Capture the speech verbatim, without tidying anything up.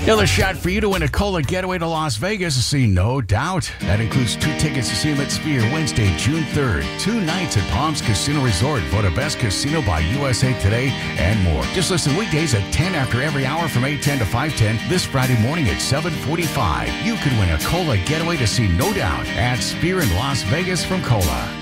Another shot for you to win a Cola getaway to Las Vegas to see No Doubt. That includes two tickets to see him at Sphere Wednesday, June third. Two nights at Palms Casino Resort. Voted Best Casino by U S A Today and more. Just listen weekdays at ten after every hour from eight ten to five ten. This Friday morning at seven forty-five. You could win a Cola getaway to see No Doubt at Sphere in Las Vegas from Cola.